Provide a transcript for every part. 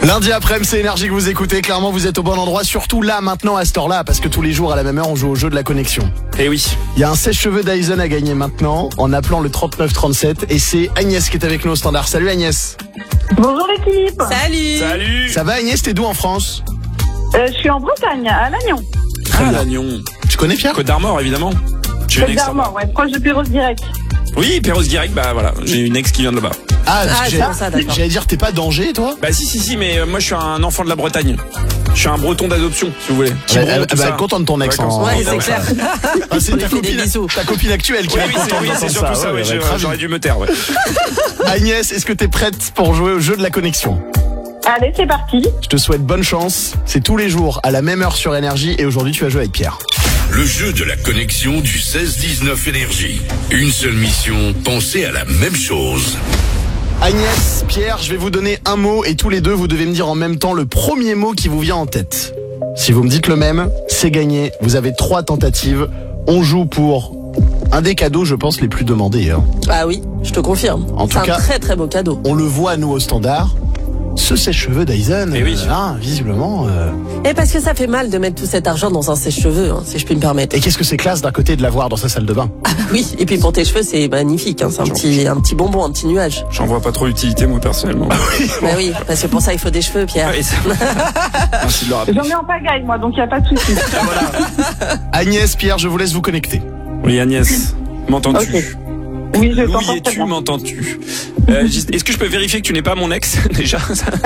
Lundi après-midi, c'est Énergie que vous écoutez. Clairement, vous êtes au bon endroit, surtout là, maintenant, à cette heure-là, parce que tous les jours, à la même heure, on joue au jeu de la connexion. Eh oui. Il y a un sèche-cheveux Dyson à gagner maintenant, en appelant le 3937, et c'est Agnès qui est avec nous au standard. Salut Agnès. Bonjour l'équipe. Salut. Ça va Agnès, t'es d'où en France? Je suis en Bretagne, à Lannion. Lannion. Tu connais Pierre? Côte d'Armor, évidemment. J'ai Côte une ex d'Armor, ouais, proche de Perros direct. Oui, Perros direct, bah voilà. J'ai une ex qui vient de là-bas. J'allais dire, t'es pas d'Angers, toi? Bah si, mais moi je suis un enfant de la Bretagne. Je suis un breton d'adoption, si vous voulez. Elle va être contente de ton ex. Ouais, c'est clair. C'est ta copine actuelle qui va être contente Oui, c'est d'entendre surtout ça, ouais, j'aurais dû me taire, ouais. Agnès, est-ce que t'es prête pour jouer au jeu de la connexion? Allez, c'est parti. Je te souhaite bonne chance. C'est tous les jours à la même heure sur Énergie et aujourd'hui tu vas jouer avec Pierre. Le jeu de la connexion du 16-19 Énergie. Une seule mission, penser à la même chose. Agnès, Pierre, je vais vous donner un mot et tous les deux vous devez me dire en même temps le premier mot qui vous vient en tête. Si vous me dites le même, c'est gagné. Vous avez 3 tentatives. On joue pour un des cadeaux, je pense, les plus demandés. Ah oui, je te confirme. En tout cas, un très très beau cadeau. On le voit nous au standard. Ce sèche-cheveux Dyson, Eh oui. visiblement... Et parce que ça fait mal de mettre tout cet argent dans un sèche-cheveux, si je puis me permettre. Et qu'est-ce que c'est classe d'un côté de l'avoir dans sa salle de bain? Ah bah oui, et puis pour tes cheveux, c'est magnifique. C'est un petit bonbon, un petit nuage. J'en vois pas trop l'utilité, moi, personnellement. Bah oui, parce que pour ça, il faut des cheveux, Pierre. Oui, merci de le rappeler. J'en ai en pagaille, moi, donc il n'y a pas de souci. Agnès, Pierre, je vous laisse vous connecter. Oui, Agnès, m'entends-tu? Ok. Oui, je t'entends très Louis-tu, bien. m'entends-tu? Est-ce que je peux vérifier que tu n'es pas mon ex, déjà?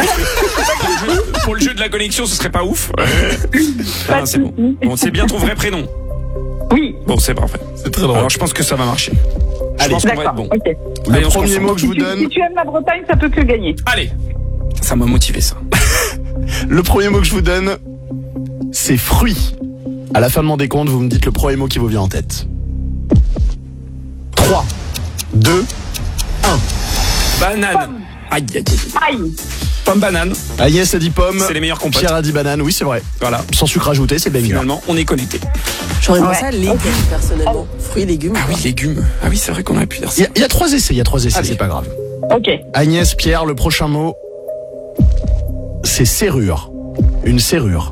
Pour le jeu de la connexion, ce serait pas ouf. Pas de C'est bon. souci. Bon, c'est bien ton vrai prénom. Oui, Bon, c'est parfait. C'est très drôle. Alors, je pense que ça va marcher. Je Allez, pense qu'on va être d'accord, bon. ok. Allez, Le on se premier concentre. mot que je vous Si donne... tu aimes la Bretagne, ça peut que gagner. Allez. Ça m'a motivé, ça. Le premier mot que je vous donne, c'est fruit. À la fin de mon décompte, vous me dites le premier mot qui vous vient en tête. 3, 2, 1. Banane. Aïe, aïe, aïe. Aïe. Pomme banane. Agnès a dit pomme. C'est les meilleurs compotes. Pierre a dit banane, oui c'est vrai. Voilà. Sans sucre ajouté, c'est bien meilleur. Finalement, on est connecté. J'aurais pensé Ouais. à légumes, personnellement. Fruits, légumes. Ah oui, légumes. Ah oui, c'est vrai qu'on aurait pu dire ça. Il y a 3 essais, Allez. c'est pas grave. Ok. Agnès, Pierre, le prochain mot, c'est serrure. Une serrure.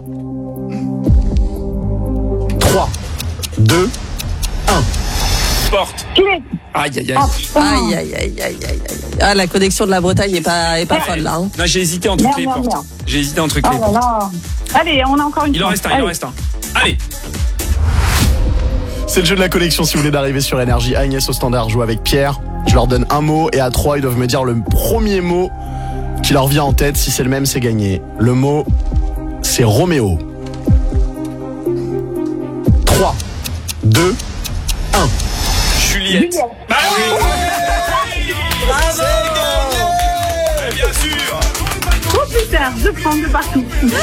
3, 2, 1. Porte. Clé. Aïe, aïe, aïe. Aïe, aïe, aïe, aïe, aïe, aïe. Ah, la connexion de la Bretagne est pas folle, là. Hein. Non, j'ai hésité entre Merde, clés et merde, portes. merde. J'ai hésité entre Oh clés et là portes. là. Allez, on a encore une Il en chance. reste un, Allez. il en reste un. Allez. C'est le jeu de la connexion si vous voulez d'arriver sur Énergie. Agnès au standard joue avec Pierre. Je leur donne un mot et à 3, ils doivent me dire le premier mot qui leur vient en tête. Si c'est le même, c'est gagné. Le mot, c'est Roméo. 3, 2, 1. Juliette. Juliette. Bah oui. Eh, bien sûr. Oh putain, 2 points de partout.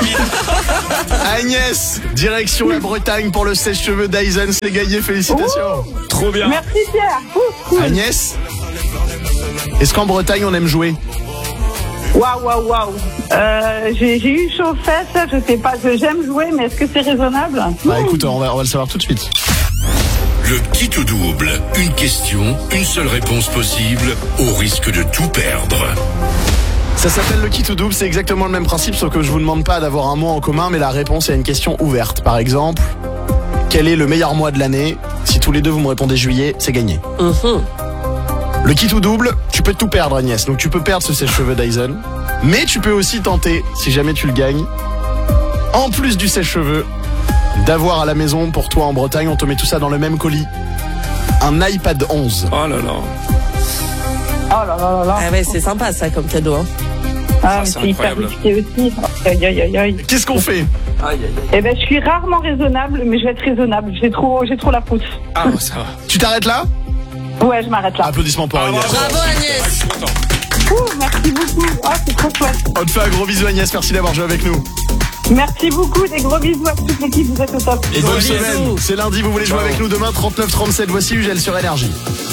Agnès, direction la Bretagne pour le sèche-cheveux Dyson. C'est gagné, félicitations. Trop bien. Merci Pierre. Cool. Agnès, est-ce qu'en Bretagne on aime jouer? Waouh. J'ai eu chaud aux fesses, je sais pas, j'aime jouer, mais est-ce que c'est raisonnable? Bah écoute, on va le savoir tout de suite. Le qui tout double. Une question, une seule réponse possible, au risque de tout perdre. Ça s'appelle le kit ou double, c'est exactement le même principe, sauf que je vous demande pas d'avoir un mot en commun, mais la réponse est une question ouverte. Par exemple, quel est le meilleur mois de l'année? Si tous les deux vous me répondez juillet, c'est gagné. Le kit ou double, tu peux tout perdre Agnès, donc tu peux perdre ce sèche-cheveux Dyson, mais tu peux aussi tenter, si jamais tu le gagnes, en plus du sèche-cheveux, d'avoir à la maison pour toi en Bretagne, on te met tout ça dans le même colis, un iPad 11. Oh là là. Oh là là là. Ah ouais, c'est sympa, ça, comme cadeau. Hein. Ah, c'est c'est hyper incroyable. risqué aussi. Aïe. Qu'est-ce qu'on fait? Aïe, aïe, aïe. Eh ben, je suis rarement raisonnable, mais je vais être raisonnable. J'ai trop la pousse. Ah, ça va. Tu t'arrêtes là? Ouais, je m'arrête là. Applaudissements pour Agnès. Bravo, Agnès. Je suis content. Merci beaucoup. Oh, c'est trop chouette. On te fait un gros bisou Agnès, merci d'avoir joué avec nous. Merci beaucoup. Des gros bisous à toute l'équipe. Vous êtes au top. Et bonne Bisous. semaine, c'est lundi, vous voulez jouer avec nous demain, 39-37, voici Ugel sur Énergie.